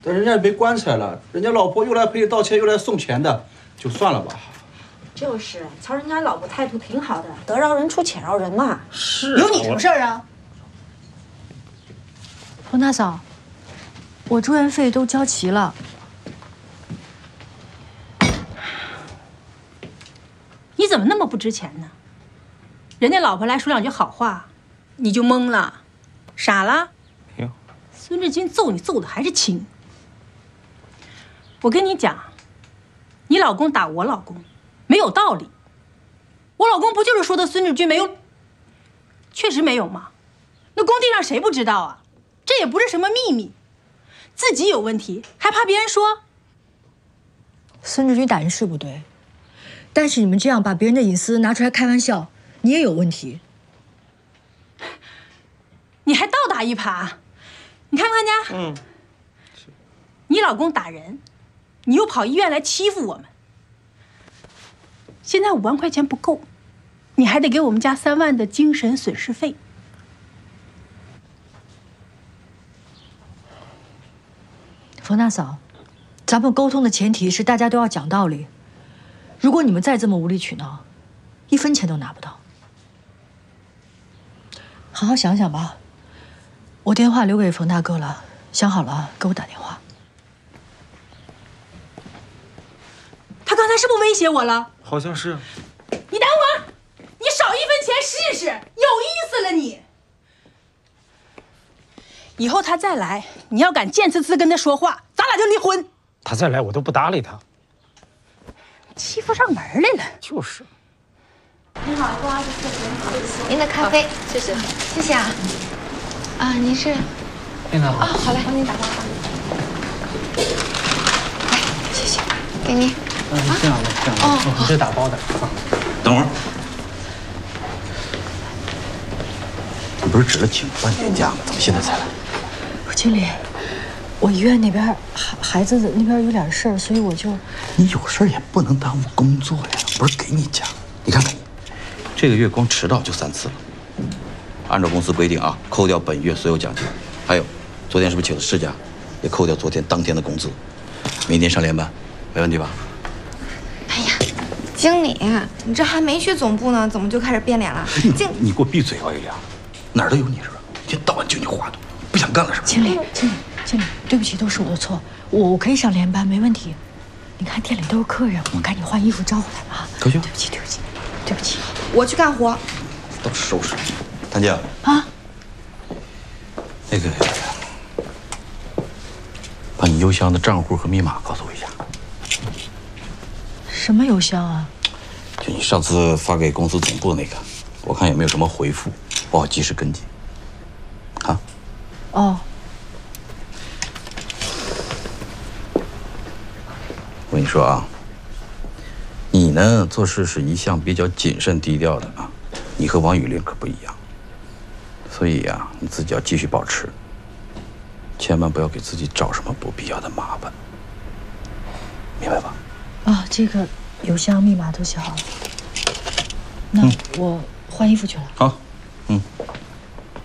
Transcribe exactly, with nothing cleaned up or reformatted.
但人家被关起来了，人家老婆又来赔礼道歉，又来送钱的，就算了吧。 就是，瞧人家老婆态度挺好的，得饶人处且饶人嘛。 是。 有你什么事儿啊？ 冯大嫂，我住院费都交齐了。 你怎么那么不值钱呢？人家老婆来说两句好话，你就懵了，傻了？ 没有。 孙志军揍你揍的还是轻。我跟你讲，你老公打我老公没有道理。我老公不就是说的孙志军没有？确实没有吗？那工地上谁不知道啊？这也不是什么秘密。自己有问题还怕别人说？ 孙志军打人是不对，但是你们这样把别人的隐私拿出来开玩笑，你也有问题。 你还倒打一耙，你看不看见？ 嗯。 你老公打人，你又跑医院来欺负我们。现在五万块钱不够，你还得给我们家三万的精神损失费。 冯大嫂，咱们沟通的前提是大家都要讲道理。如果你们再这么无理取闹，一分钱都拿不到。好好想想吧，我电话留给冯大哥了，想好了给我打电话。 他刚才是不是威胁我了？ 好像是。 你等会儿，你少一分钱试试，有意思了你。以后他再来，你要敢贱呲呲跟他说话，咱俩就离婚。 他再来，我都不搭理他。 欺负上门来了。 就是。 你好，不好意思， 您的咖啡， 谢谢， 谢谢啊。啊，您是？ 电脑。 啊，好嘞，帮您打包。来，谢谢，给您。 嗯，这样的，这样的。哦，你是打包的。 等会儿，你不是指了请半天假吗？怎么现在才来？ 经理，我医院那边孩孩子那边有点事儿，所以我就…… 你有事儿也不能耽误工作呀！不是给你假，你看看你，这个月光迟到就三次了。按照公司规定啊，扣掉本月所有奖金，还有昨天是不是请了事假，也扣掉昨天当天的工资。明天上连班，没问题吧？ 哎呀，经理，你这还没去总部呢，怎么就开始变脸了？经， 你给我闭嘴，王玉良，哪儿都有你是吧？一天到晚就你话多，不想干了是吧？ 经理，经理，经理，对不起，都是我的错，我我可以上连班，没问题。你看店里都是客人，我赶紧换衣服招呼他们啊。 高兴。 对不起，对不起，对不起。 我去干活。 都收拾。谭静啊， 那个，把你邮箱的账户和密码告诉我一下。 什么邮箱啊？ 就你上次发给公司总部那个，我看有没有什么回复，我好及时跟进。啊。 哦。 我跟你说啊，你呢做事是一向比较谨慎低调的啊，你和王雨林可不一样，所以呀、啊，你自己要继续保持，千万不要给自己找什么不必要的麻烦，明白吧？ 啊，这个邮箱密码都写好了，那我换衣服去了。 好。